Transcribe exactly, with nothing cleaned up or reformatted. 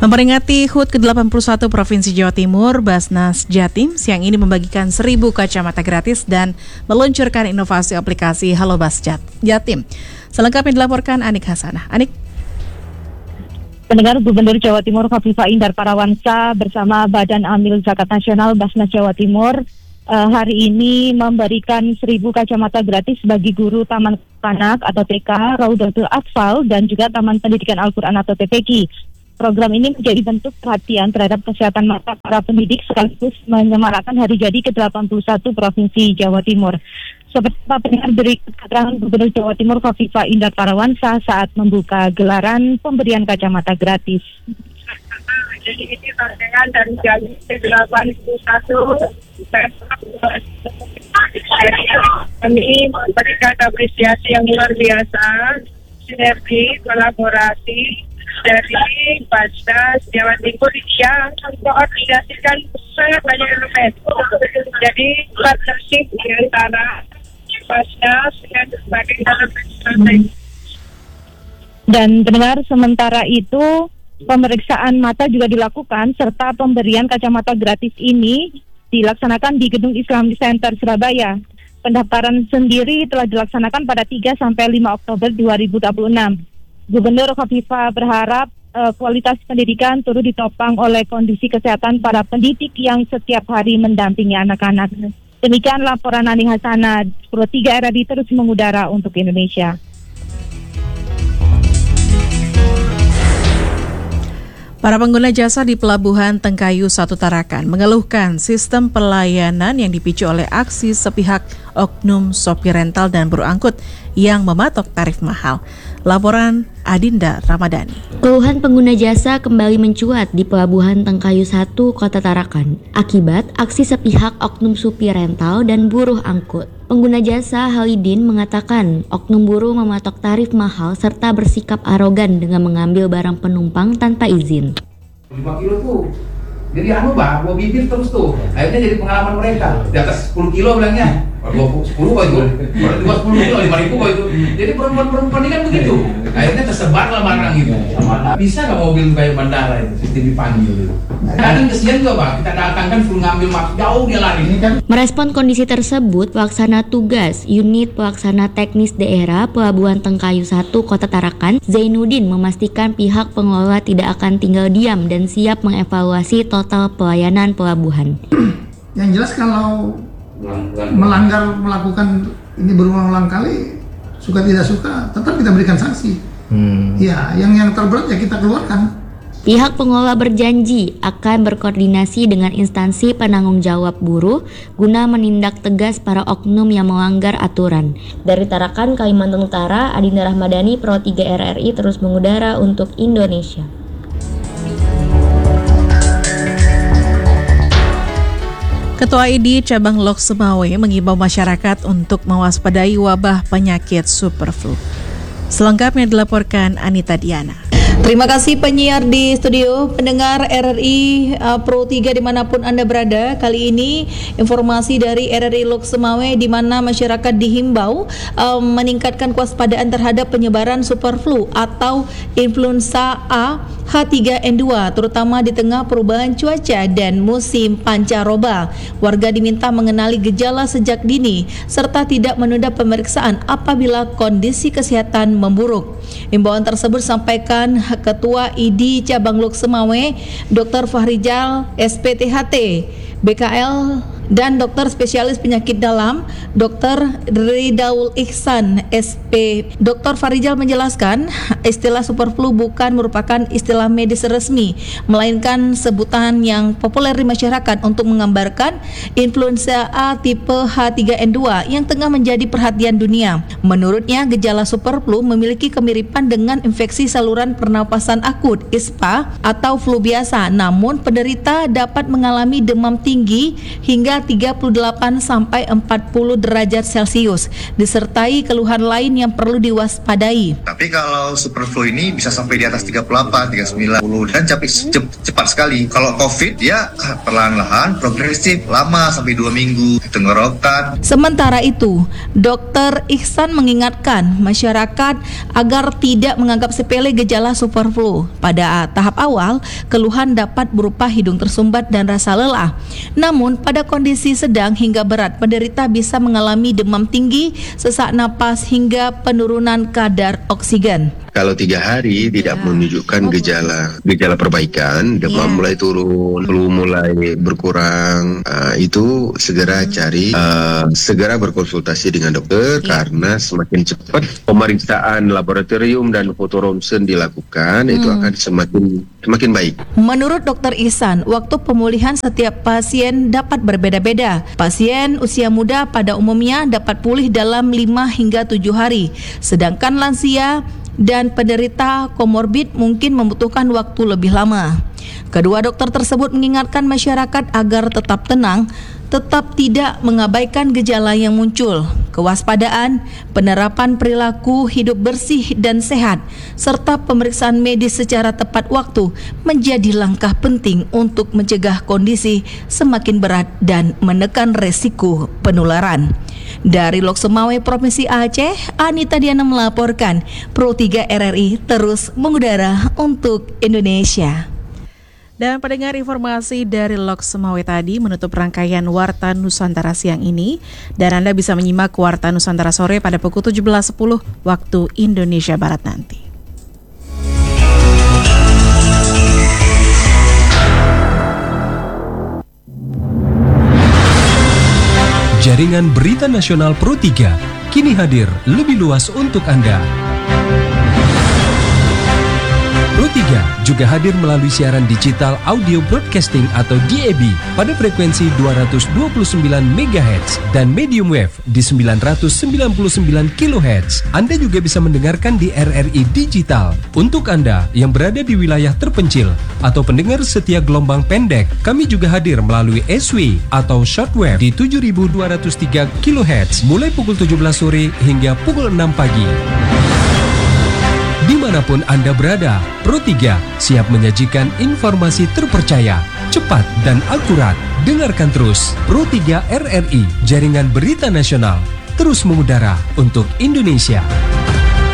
Memperingati H U T ke delapan puluh satu Provinsi Jawa Timur, Basnas Jatim siang ini membagikan seribu kacamata gratis dan meluncurkan inovasi aplikasi Halo Bas Jatim. Selengkapnya dilaporkan Anik Hasanah. Anik. Pendengar, Gubernur Jawa Timur Khofifah Indar Parawansa bersama Badan Amil Zakat Nasional Basnas Jawa Timur uh, hari ini memberikan seribu kacamata gratis bagi guru Taman Kanak atau T K, Raudatul Atfal dan juga Taman Pendidikan Al-Quran atau T P Q. Program ini menjadi bentuk perhatian terhadap kesehatan mata para pendidik sekaligus menyemarakan hari jadi ke delapan puluh satu Provinsi Jawa Timur. Seperti apa pendengar berikut keterangan Gubernur Jawa Timur Khofifah Indar Parawansa saat membuka gelaran pemberian kacamata gratis. Jadi ini tantangan dari jam delapan puluh satu kami memberikan apresiasi yang luar biasa, sinergi, kolaborasi dari Basnas Jawa Timur yang mengkoordinasikan sangat banyak elemen. Jadi partnership di antara Basnas dan berbagai elemen strategi. Dan benar, sementara itu pemeriksaan mata juga dilakukan serta pemberian kacamata gratis ini dilaksanakan di Gedung Islam Center Surabaya. Pendaftaran sendiri telah dilaksanakan pada tiga sampai lima Oktober dua ribu dua puluh enam. Gubernur Khofifah berharap uh, kualitas pendidikan turut ditopang oleh kondisi kesehatan para pendidik yang setiap hari mendampingi anak-anak. Demikian laporan Aning Hasanah, Pro tiga R R I terus mengudara untuk Indonesia. Para pengguna jasa di Pelabuhan Tengkayu satu Tarakan mengeluhkan sistem pelayanan yang dipicu oleh aksi sepihak oknum sopir rental dan buruh angkut yang mematok tarif mahal. Laporan Adinda Ramadhani. Keluhan pengguna jasa kembali mencuat di Pelabuhan Tengkayu satu Kota Tarakan akibat aksi sepihak oknum supir rental dan buruh angkut. Pengguna jasa Halidin mengatakan oknum buruh mematok tarif mahal serta bersikap arogan dengan mengambil barang penumpang tanpa izin. lima kilo tuh, jadi anu bah, gua bibir terus tuh. Akhirnya jadi pengalaman mereka. Di atas sepuluh kilo bilangnya. Kalau sepuluh kok itu, kalau dua sepuluh kilo lima ribu kok itu. Jadi perempuan-perempuan ini kan begitu. Akhirnya tersebarlah barang itu. Bisa nggak mobil kayak bandara itu, sistem dipanggil itu. Kadang kesian juga pak, kita datangkan suruh ngambil mak jauh dia lari. Ini kan. Merespon kondisi tersebut, pelaksana tugas Unit Pelaksana Teknis Daerah Pelabuhan Tengkayu satu Kota Tarakan, Zainuddin memastikan pihak pengelola tidak akan tinggal diam dan siap mengevaluasi total pelayanan pelabuhan. Yang jelas kalau melanggar, melakukan ini berulang-ulang kali, suka tidak suka, tetap kita berikan sanksi. Hmm. Ya, yang yang terberat ya kita keluarkan. Pihak pengelola berjanji akan berkoordinasi dengan instansi penanggung jawab buruh guna menindak tegas para oknum yang melanggar aturan. Dari Tarakan, Kalimantan Utara, Adinda Ramadhani, Pro tiga R R I terus mengudara untuk Indonesia. Ketua I D I Cabang Lok Semawe mengimbau masyarakat untuk mewaspadai wabah penyakit superflu. Selengkapnya dilaporkan Anita Diana. Terima kasih penyiar di studio, pendengar R R I uh, Pro tiga dimanapun Anda berada. Kali ini informasi dari R R I Lok Semawe di mana masyarakat dihimbau um, meningkatkan kewaspadaan terhadap penyebaran superflu atau influenza A H tiga N dua terutama di tengah perubahan cuaca dan musim pancaroba. Warga diminta mengenali gejala sejak dini serta tidak menunda pemeriksaan apabila kondisi kesehatan memburuk. Himbauan tersebut disampaikan Ketua I D I Cabang Lok Semawe, Dokter Fahrijal S P T H T, B K L dan dokter spesialis penyakit dalam Dokter Ridaul Ihsan S P. Dokter Fahrijal menjelaskan istilah superflu bukan merupakan istilah medis resmi, melainkan sebutan yang populer di masyarakat untuk menggambarkan influenza A tipe H tiga N dua yang tengah menjadi perhatian dunia. Menurutnya, gejala superflu memiliki kemiripan dengan infeksi saluran pernapasan akut I S P A atau flu biasa, namun penderita dapat mengalami demam tinggi hingga hingga tiga puluh delapan sampai empat puluh derajat Celcius, disertai keluhan lain yang perlu diwaspadai. Tapi kalau super flu ini bisa sampai di atas tiga puluh delapan, tiga puluh sembilan, tiga puluh dan cepat, cepat sekali. Kalau COVID dia perlahan-lahan, progresif, lama sampai dua minggu, tenggorokan. Sementara itu, Dokter Ihsan mengingatkan masyarakat agar tidak menganggap sepele gejala super flu. Pada tahap awal, keluhan dapat berupa hidung tersumbat dan rasa lelah. Namun, pada kondisi sedang hingga berat, penderita bisa mengalami demam tinggi, sesak napas, hingga penurunan kadar oksigen. Kalau tiga hari tidak menunjukkan gejala gejala perbaikan, demam yeah. mulai turun, flu mulai berkurang, uh, itu segera cari, uh, segera berkonsultasi dengan dokter yeah. karena semakin cepat pemeriksaan laboratorium dan fotoronsen dilakukan, hmm. itu akan semakin semakin baik. Menurut Dokter Ihsan, waktu pemulihan setiap pasien dapat berbeda-beda. Pasien usia muda pada umumnya dapat pulih dalam lima hingga tujuh hari, sedangkan lansia dan penderita komorbid mungkin membutuhkan waktu lebih lama. Kedua dokter tersebut mengingatkan masyarakat agar tetap tenang, tetap tidak mengabaikan gejala yang muncul. Kewaspadaan, penerapan perilaku hidup bersih dan sehat, serta pemeriksaan medis secara tepat waktu menjadi langkah penting untuk mencegah kondisi semakin berat dan menekan resiko penularan. Dari Loksemawe, Provinsi Aceh, Anita Diana melaporkan. Pro tiga R R I terus mengudara untuk Indonesia. Dan pendengar, informasi dari Loksemawe tadi menutup rangkaian Warta Nusantara siang ini. Dan Anda bisa menyimak Warta Nusantara sore pada pukul tujuh belas sepuluh waktu Indonesia Barat nanti. Jaringan Berita Nasional Pro tiga kini hadir lebih luas untuk Anda. Pro tiga juga hadir melalui siaran digital audio broadcasting atau D A B pada frekuensi dua ratus dua puluh sembilan megahertz dan medium wave di sembilan ratus sembilan puluh sembilan kilohertz. Anda juga bisa mendengarkan di R R I Digital. Untuk Anda yang berada di wilayah terpencil atau pendengar setia gelombang pendek, kami juga hadir melalui S W atau shortwave di tujuh ribu dua ratus tiga kilohertz mulai pukul tujuh belas sore hingga pukul enam pagi. Dimanapun Anda berada, Pro tiga siap menyajikan informasi terpercaya, cepat dan akurat. Dengarkan terus Pro tiga R R I, Jaringan Berita Nasional, terus mengudara untuk Indonesia.